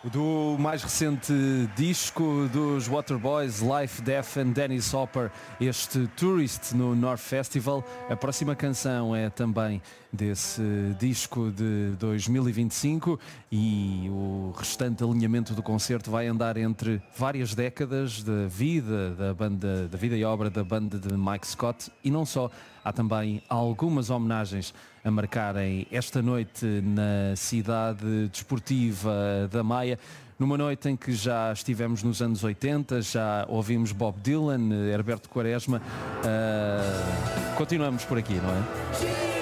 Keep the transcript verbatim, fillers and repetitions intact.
Do mais recente disco dos Waterboys, Life, Death and Dennis Hopper, este Tourist no North Festival. A próxima canção é também desse disco de dois mil e vinte e cinco e o restante alinhamento do concerto vai andar entre várias décadas da vida da banda, da vida e obra da banda de Mike Scott e não só. Há também algumas homenagens a marcarem esta noite na cidade desportiva da Maia, numa noite em que já estivemos nos anos oitenta, já ouvimos Bob Dylan, Herberto Quaresma. Uh, continuamos por aqui, não é?